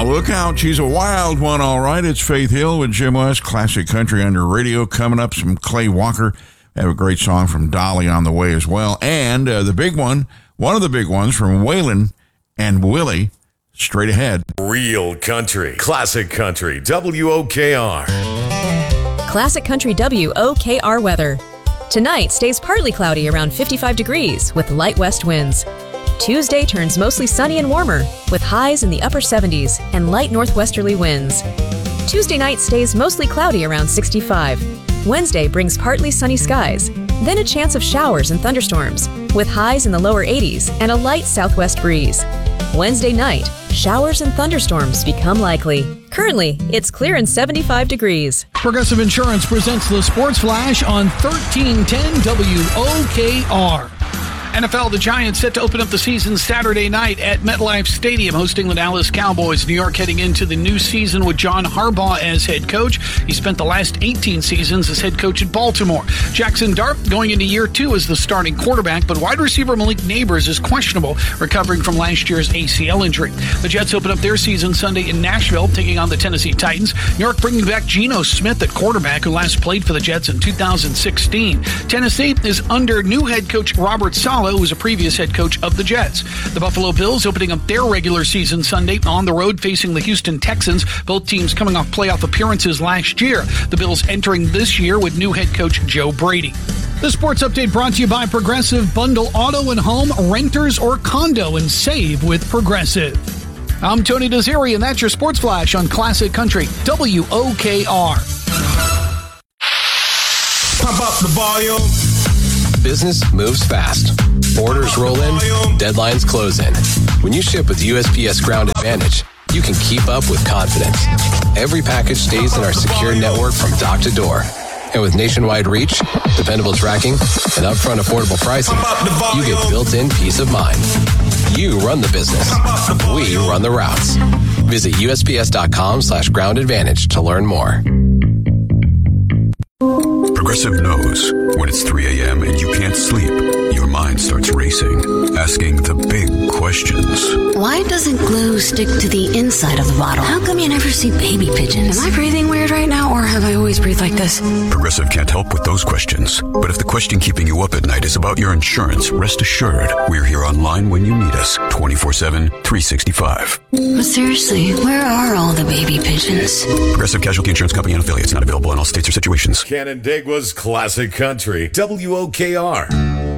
Now, look out. She's a wild one, all right. It's Faith Hill with Jim West, Classic Country on your radio. Coming up, some Clay Walker. Have a great song from Dolly on the way as well. And the big one of the big ones from Waylon and Willie, straight ahead. Real country, classic country, WOKR. Classic Country WOKR weather. Tonight stays partly cloudy around 55 degrees with light west winds. Tuesday turns mostly sunny and warmer with highs in the upper 70s and light northwesterly winds. Tuesday night stays mostly cloudy around 65. Wednesday brings partly sunny skies, then a chance of showers and thunderstorms with highs in the lower 80s and a light southwest breeze. Wednesday night, showers and thunderstorms become likely. Currently, it's clear and 75 degrees. Progressive Insurance presents the Sports Flash on 1310 WOKR. NFL, the Giants set to open up the season Saturday night at MetLife Stadium, hosting the Dallas Cowboys. New York heading into the new season with John Harbaugh as head coach. He spent the last 18 seasons as head coach at Baltimore. Jackson Dart going into year 2 as the starting quarterback, but wide receiver Malik Neighbors is questionable, recovering from last year's ACL injury. The Jets open up their season Sunday in Nashville, taking on the Tennessee Titans. New York bringing back Geno Smith at quarterback, who last played for the Jets in 2016. Tennessee is under new head coach Robert Saleh, who was a previous head coach of the Jets. The Buffalo Bills opening up their regular season Sunday on the road facing the Houston Texans, both teams coming off playoff appearances last year. The Bills entering this year with new head coach Joe Brady. The sports update brought to you by Progressive. Bundle auto and home, renters or condo, and save with Progressive. I'm Tony Desiri, and that's your Sports Flash on Classic Country WOKR. Pump up the volume. Business moves fast. Orders roll in, deadlines close in. When you ship with USPS Ground Advantage, you can keep up with confidence. Every package stays in our secure network from dock to door. And with nationwide reach, dependable tracking, and upfront affordable pricing, you get built-in peace of mind. You run the business. We run the routes. Visit USPS.com/Ground Advantage to learn more. Progressive knows when it's 3 a.m. and you can't sleep, your mind starts racing, asking the big questions. Why doesn't glue stick to the inside of the bottle? How come you never see baby pigeons? Am I breathing weird right now, or have I always breathed like this? Progressive can't help with those questions. But if the question keeping you up at night is about your insurance, rest assured, we're here online when you need us, 24/7, 365. But seriously, where are all the baby pigeons? Progressive Casualty Insurance Company and affiliates, not available in all states or situations. Canandaigua's Classic Country, WOKR.